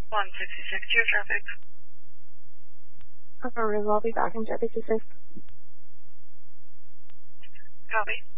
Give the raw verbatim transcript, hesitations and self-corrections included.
one sixty-six, your traffic. Affirmative, I'll be back in traffic assist. Copy.